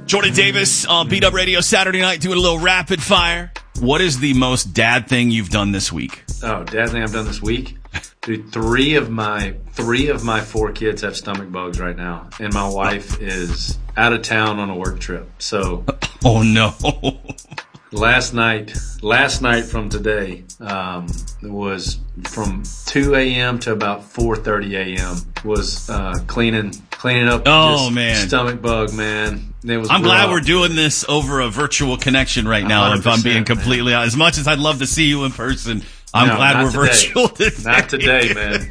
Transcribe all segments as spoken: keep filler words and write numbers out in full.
Jordan Davis on Beat Up Radio Saturday night doing a little rapid fire. What is the most dad thing you've done this week? Oh, dad thing I've done this week? Dude, three of my three of my four kids have stomach bugs right now, and my wife is out of town on a work trip. So, oh no. Last night, last night from today, um, was from two a.m. to about four thirty a.m. was uh, cleaning cleaning up. Oh just man, stomach bug, man. It was I'm rough. glad we're doing this over a virtual connection right now. If I'm being completely honest, as much as I'd love to see you in person, I'm no, glad we're today. virtual today. Not today, man.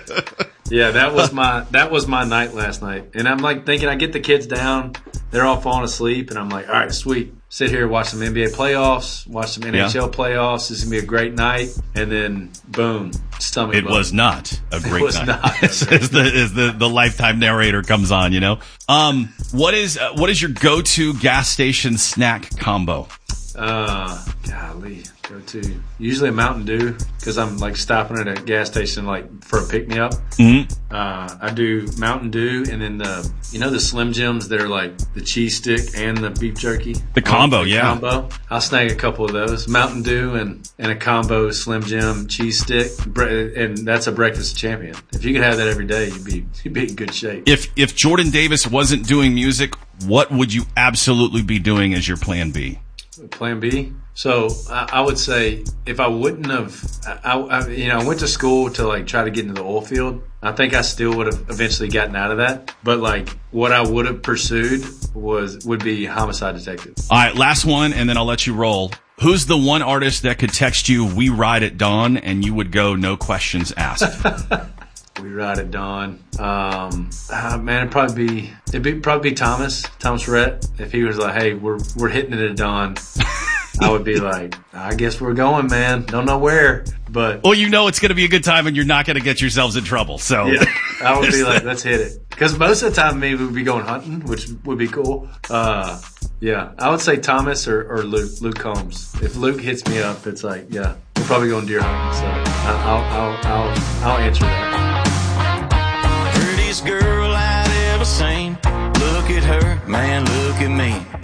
Yeah, that was my that was my night last night, and I'm like thinking I get the kids down, they're all falling asleep, and I'm like, all right, sweet. Sit here, watch some N B A playoffs, watch some N H L yeah. playoffs. This is going to be a great night. And then, boom, stomach It bug. was not a great it was night. Not as, the, as the, the lifetime narrator comes on, you know. Um, what is uh, what is your go-to gas station snack combo? Uh, golly, go to usually a Mountain Dew because I'm like stopping at a gas station like for a pick me up. Mm-hmm. Uh, I do Mountain Dew and then the you know the Slim Jims that are like the cheese stick and the beef jerky. The combo, the yeah. Combo. I'll snag a couple of those Mountain Dew and and a combo Slim Jim cheese stick, and that's a breakfast champion. If you could have that every day, you'd be you'd be in good shape. If if Jordan Davis wasn't doing music, what would you absolutely be doing as your plan B? Plan B. So I, I would say if I wouldn't have, I, I, you know, I went to school to like try to get into the oil field. I think I still would have eventually gotten out of that. But like what I would have pursued was would be homicide detective. All right, last one, and then I'll let you roll. Who's the one artist that could text you "We Ride at Dawn" and you would go no questions asked? We Ride at Dawn. Um, uh, man, it'd probably be it'd be probably be Thomas Thomas Rhett. If he was like, "Hey, we're we're hitting it at dawn," I would be like, "I guess we're going, man. Don't know where, but well, you know it's going to be a good time, and you're not going to get yourselves in trouble." So yeah, I would be like, "Let's hit it," because most of the time, maybe we'd be going hunting, which would be cool. Uh, yeah, I would say Thomas or, or Luke Luke Combs. If Luke hits me up, it's like, yeah, we're probably going deer hunting. So I'll I'll I'll I'll answer that. Girl I'd ever seen. Look at her, man, look at me.